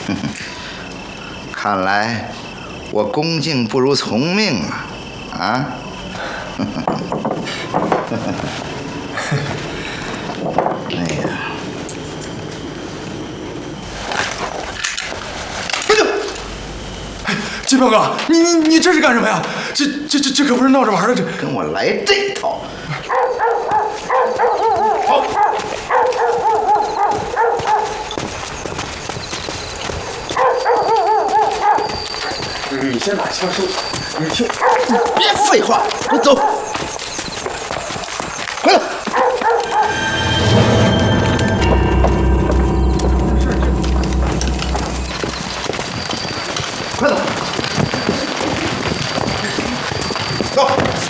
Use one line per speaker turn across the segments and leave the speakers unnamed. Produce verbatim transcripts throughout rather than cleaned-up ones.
看来我恭敬不如从命啊！啊！哎呀！
别动！哎，金彪哥，你你你这是干什么呀？这这这这可不是闹着玩的，这
跟我来这套！好。
你先把枪收起，你听，
别废话，你走，快走！快走！走！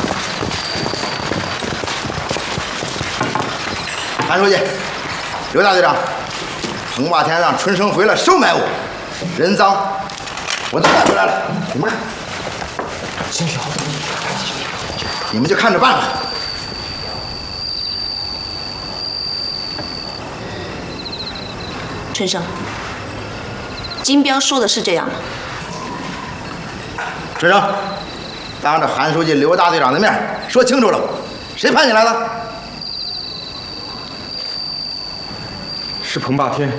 韩书记，刘大队长，横霸天让春生回来收买我，人赃。 我都带回来了，你们看，金条，你们就看着办吧。
春生，金彪说的是这样吗？
春生，当着韩书记、刘大队长的面说清楚了，谁派你来的？
是彭霸天。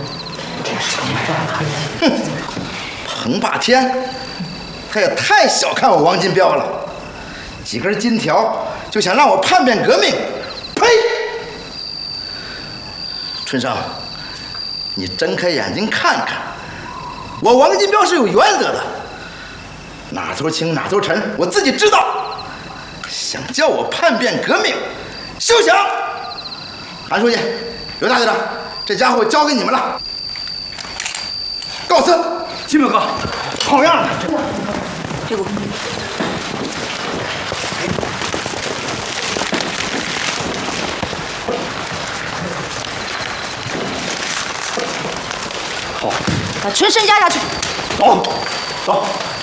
哼。 彭霸天，他也太小看我王金彪了，几根金条就想让我叛变革命，呸！春生，你睁开眼睛看看，我王金彪是有原则的，哪头轻哪头沉，我自己知道。想叫我叛变革命，休想！韩书记、刘大队长，这家伙交给你们了，告辞。
金彪哥，好样的！
别过。
好，
把春生押下去。
走，走。